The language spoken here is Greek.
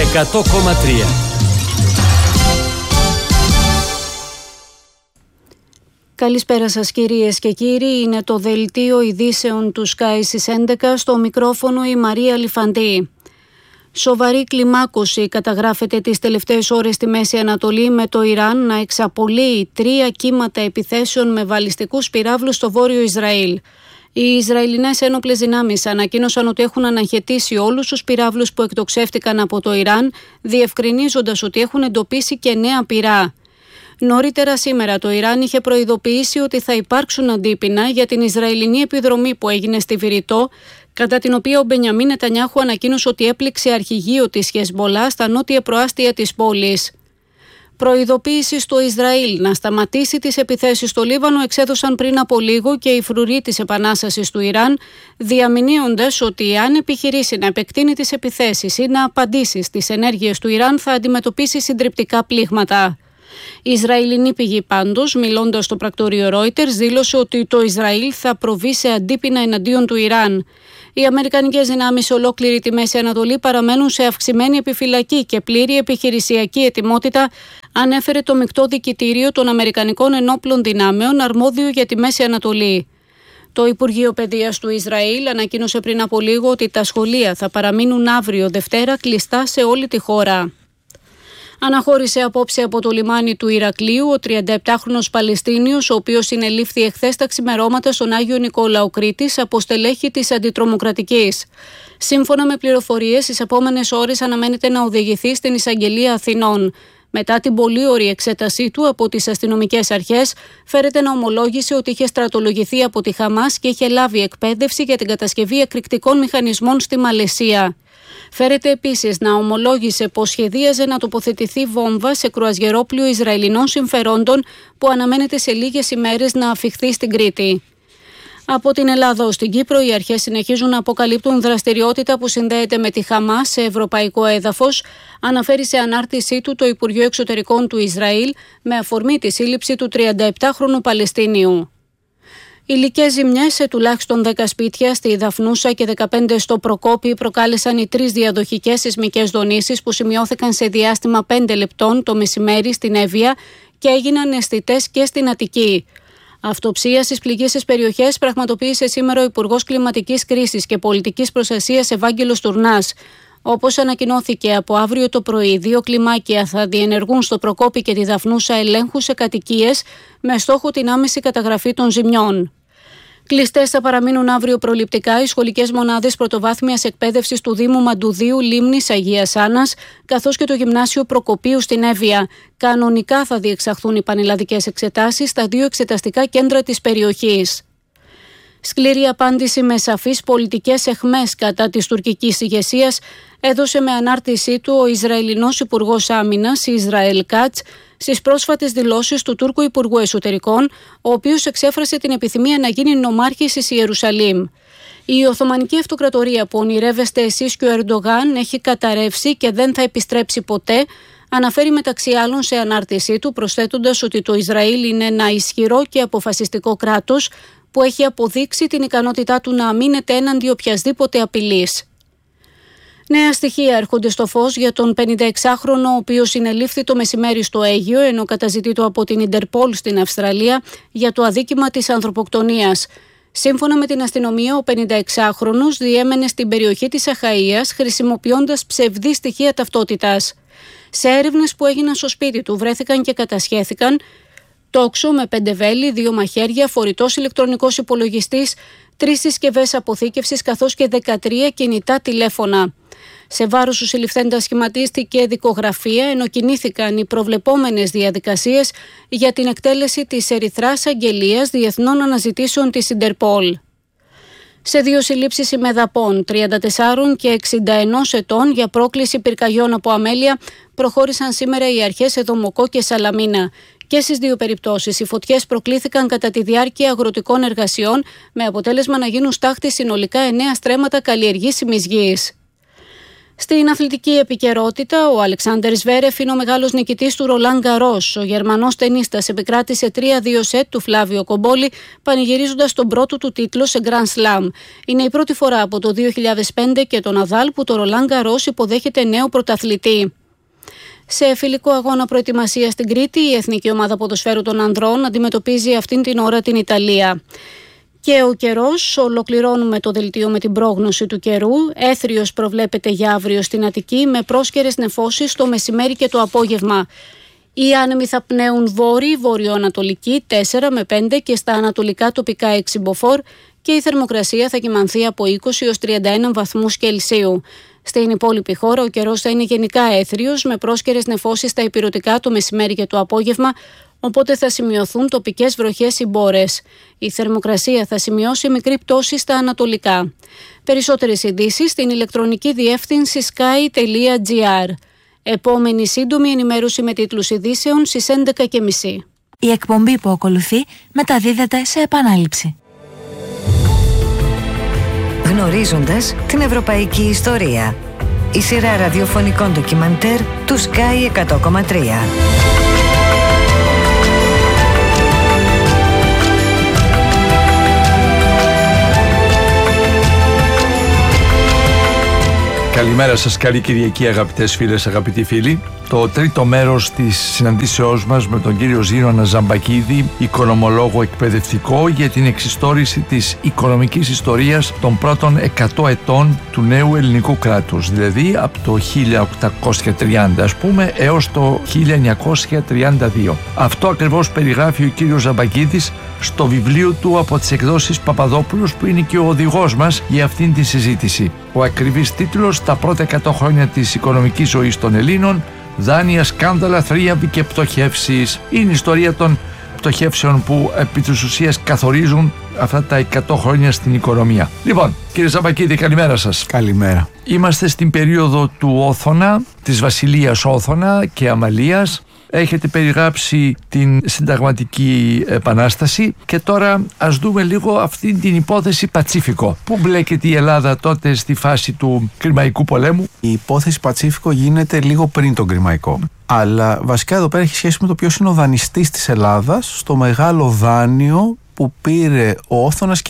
100,3. Καλησπέρα σας κυρίες και κύριοι, είναι το δελτίο ειδήσεων του Sky στις 11, στο μικρόφωνο η Μαρία Λιφαντή. Σοβαρή κλιμάκωση καταγράφεται τις τελευταίες ώρες στη Μέση Ανατολή, με το Ιράν να εξαπολύει 3 κύματα επιθέσεων με βαλιστικούς πυράβλους στο βόρειο Ισραήλ. Οι Ισραηλινές ένοπλες δυνάμεις ανακοίνωσαν ότι έχουν αναχαιτήσει όλους τους πυράβλους που εκτοξεύτηκαν από το Ιράν, διευκρινίζοντας ότι έχουν εντοπίσει και νέα πυρά. Νωρίτερα σήμερα το Ιράν είχε προειδοποιήσει ότι θα υπάρξουν αντίπεινα για την Ισραηλινή επιδρομή που έγινε στη Βηρητό, κατά την οποία ο Μπενιαμίν Νετανιάχου ανακοίνωσε ότι έπληξε αρχηγείο της Χεσμολάχ στα νότια προάστια της πόλης. Προειδοποίηση στο Ισραήλ να σταματήσει τις επιθέσεις στο Λίβανο εξέδωσαν πριν από λίγο και οι φρουροί της Επανάστασης του Ιράν, διαμηνύοντας ότι αν επιχειρήσει να επεκτείνει τις επιθέσεις ή να απαντήσει στις ενέργειες του Ιράν θα αντιμετωπίσει συντριπτικά πλήγματα. Η Ισραηλινή πηγή πάντως, μιλώντας στο πρακτορείο Reuters, δήλωσε ότι το Ισραήλ θα προβεί σε αντίπεινα εναντίον του Ιράν. Οι αμερικανικές δυνάμεις σε ολόκληρη τη Μέση Ανατολή παραμένουν σε αυξημένη επιφυλακή και πλήρη επιχειρησιακή ετοιμότητα, ανέφερε το μεικτό δικητήριο των Αμερικανικών Ενόπλων Δυνάμεων αρμόδιο για τη Μέση Ανατολή. Το Υπουργείο Παιδείας του Ισραήλ ανακοίνωσε πριν από λίγο ότι τα σχολεία θα παραμείνουν αύριο Δευτέρα κλειστά σε όλη τη χώρα. Αναχώρησε απόψε από το λιμάνι του Ηρακλείου ο 37χρονος Παλαιστίνιος, ο οποίος συνελήφθη εχθές τα ξημερώματα στον Άγιο Νικόλαο Κρήτης από στελέχη της Αντιτρομοκρατικής. Σύμφωνα με πληροφορίες, στις επόμενες ώρες αναμένεται να οδηγηθεί στην Εισαγγελία Αθηνών. Μετά την πολύωρη εξέτασή του από τις αστυνομικές αρχές, φέρεται να ομολόγησε ότι είχε στρατολογηθεί από τη Χαμάς και είχε λάβει εκπαίδευση για την κατασκευή εκρηκτικών μηχανισμών στη Μαλαισία. Φέρεται επίσης να ομολόγησε πως σχεδίαζε να τοποθετηθεί βόμβα σε κρουαζιερόπλοιο Ισραηλινών συμφερόντων που αναμένεται σε λίγες ημέρες να αφιχθεί στην Κρήτη. Από την Ελλάδα ως την Κύπρο, οι αρχές συνεχίζουν να αποκαλύπτουν δραστηριότητα που συνδέεται με τη Χαμάς σε ευρωπαϊκό έδαφος, αναφέρει σε ανάρτησή του το Υπουργείο Εξωτερικών του Ισραήλ με αφορμή τη σύλληψη του 37χρονου Παλαιστίνιου. Υλικές ζημιές σε τουλάχιστον 10 σπίτια στη Δαφνούσα και 15 στο Προκόπι προκάλεσαν οι 3 διαδοχικές σεισμικές δονήσεις που σημειώθηκαν σε διάστημα 5 λεπτών το μεσημέρι στην Εύβοια και έγιναν αισθητές και στην Αττική. Αυτοψία στις πληγήσεις περιοχές πραγματοποίησε σήμερα ο Υπουργός Κλιματικής Κρίσης και Πολιτικής Προστασίας Ευάγγελος Τουρνάς. Όπως ανακοινώθηκε, από αύριο το πρωί 2 κλιμάκια θα διενεργούν στο Προκόπι και τη Δαφνούσα ελέγχους σε κατοικίες με στόχο την άμεση καταγραφή των ζημιών. Κλειστές θα παραμείνουν αύριο προληπτικά οι σχολικές μονάδες πρωτοβάθμιας εκπαίδευσης του Δήμου Μαντουδίου Λίμνης Αγίας Άννας, καθώς και το Γυμνάσιο Προκοπίου στην Εύβοια. Κανονικά θα διεξαχθούν οι πανελλαδικές εξετάσεις στα 2 εξεταστικά κέντρα της περιοχής. Σκληρή απάντηση με σαφείς πολιτικές αιχμές κατά της τουρκικής ηγεσίας έδωσε με ανάρτησή του ο Ισραηλινός Υπουργός Άμυνας Ισραήλ Κάτς στις πρόσφατες δηλώσεις του Τούρκου Υπουργού Εσωτερικών, ο οποίος εξέφρασε την επιθυμία να γίνει νομάρχης της Ιερουσαλήμ. Η Οθωμανική Αυτοκρατορία που ονειρεύεστε εσείς και ο Ερντογάν έχει καταρρεύσει και δεν θα επιστρέψει ποτέ, αναφέρει μεταξύ άλλων σε ανάρτησή του, προσθέτοντας ότι το Ισραήλ είναι ένα ισχυρό και αποφασιστικό κράτος που έχει αποδείξει την ικανότητά του να αμήνεται έναντι οποιασδήποτε απειλής. Νέα στοιχεία έρχονται στο φως για τον 56χρονο, ο οποίος συνελήφθη το μεσημέρι στο Αίγυο, ενώ καταζητείται από την Ιντερπόλ στην Αυστραλία για το αδίκημα της ανθρωποκτονίας. Σύμφωνα με την αστυνομία, ο 56χρονος διέμενε στην περιοχή της Αχαΐας χρησιμοποιώντας ψευδή στοιχεία ταυτότητας. Σε έρευνες που έγιναν στο σπίτι του βρέθηκαν και κατασχέθηκαν τόξο με 5 βέλη, 2 μαχαίρια, φορητός ηλεκτρονικός υπολογιστής, 3 συσκευές αποθήκευσης καθώς και 13 κινητά τηλέφωνα. Σε βάρος του συλληφθέντα σχηματίστηκε δικογραφία, ενώ κινήθηκαν οι προβλεπόμενες διαδικασίες για την εκτέλεση της ερυθράς αγγελίας διεθνών αναζητήσεων της Ιντερπόλ. Σε 2 συλλήψεις ημεδαπών, 34 και 61 ετών για πρόκληση πυρκαγιών από αμέλεια, προχώρησαν σήμερα οι αρχές σε Δομοκό και Σαλαμίνα. Και στις 2 περιπτώσεις οι φωτιές προκλήθηκαν κατά τη διάρκεια αγροτικών εργασιών, με αποτέλεσμα να γίνουν στάχτη συνολικά 9 στρέμματα καλλιεργήσιμης γης. Στην αθλητική επικαιρότητα, ο Αλεξάντερ Σβέρεφ είναι ο μεγάλος νικητής του Ρολάν Γκαρός. Ο Γερμανός τενίστας επικράτησε 3-2 σετ του Φλάβιο Κομπόλη, πανηγυρίζοντας τον πρώτο του τίτλο σε Grand Slam. Είναι η πρώτη φορά από το 2005 και το Ναδάλ που το Ρολάν Γκαρός υποδέχεται νέο πρωταθλητή. Σε φιλικό αγώνα προετοιμασίας στην Κρήτη, η εθνική ομάδα ποδοσφαίρου των ανδρών αντιμετωπίζει αυτήν την ώρα την Ιταλία. Και ο καιρός, ολοκληρώνουμε το δελτίο με την πρόγνωση του καιρού. Έθριος προβλέπεται για αύριο στην Αττική με πρόσκαιρες νεφώσεις το μεσημέρι και το απόγευμα. Οι άνεμοι θα πνέουν βορειοανατολική 4 με 5 και στα ανατολικά τοπικά 6 μποφόρ και η θερμοκρασία θα κυμανθεί από 20 έως 31 βαθμούς Κελσίου. Στην υπόλοιπη χώρα ο καιρός θα είναι γενικά έθριος με πρόσκαιρες νεφώσεις στα ηπειρωτικά το μεσημέρι και το απόγευμα, οπότε θα σημειωθούν τοπικές βροχές ή μπόρες. Η θερμοκρασία θα σημειώσει μικρή πτώση στα ανατολικά. Περισσότερες ειδήσεις στην ηλεκτρονική διεύθυνση sky.gr. Επόμενη σύντομη ενημέρωση με τίτλους ειδήσεων στις 11:30. Η εκπομπή που ακολουθεί μεταδίδεται σε επανάληψη. Γνωρίζοντας την ευρωπαϊκή ιστορία. Η σειρά ραδιοφωνικών ντοκιμαντέρ του Sky 100,3. Καλημέρα σας, καλή Κυριακή αγαπητές φίλες, αγαπητοί φίλοι. Το τρίτο μέρος της συναντήσεώς μας με τον κύριο Ζήνονα Ζαμπακίδη, οικονομολόγο εκπαιδευτικό, για την εξιστόρηση της οικονομικής ιστορίας των πρώτων 100 ετών του νέου ελληνικού κράτους, δηλαδή από το 1830 ας πούμε έως το 1932. Αυτό ακριβώς περιγράφει ο κύριος Ζαμπακίδης στο βιβλίο του από τις εκδόσεις Παπαδόπουλος, που είναι και ο οδηγός μας για αυτήν τη συζήτηση. Ο ακριβής τίτλος: «Τα πρώτα 100 χρόνια της οικονομικής ζωής των Ελλήνων, δάνεια, σκάνδαλα, θρίαμβοι και πτωχεύσεις». Είναι η ιστορία των πτωχεύσεων που επί της ουσίας καθορίζουν αυτά τα 100 χρόνια στην οικονομία. Λοιπόν, κύριε Ζαμπακίδη, καλημέρα σας. Καλημέρα. Είμαστε στην περίοδο του Όθωνα, της βασιλείας Όθωνα και Αμαλίας. Έχετε περιγράψει την συνταγματική επανάσταση και τώρα ας δούμε λίγο αυτή την υπόθεση Πατσίφικο. Πού μπλέκεται η Ελλάδα τότε στη φάση του Κρημαϊκού πολέμου? Η υπόθεση Πατσίφικο γίνεται λίγο πριν τον Κρημαϊκό. Αλλά βασικά εδώ πέρα έχει σχέση με το ποιος είναι ο δανειστής της Ελλάδας στο μεγάλο δάνειο που πήρε ο Όθωνας και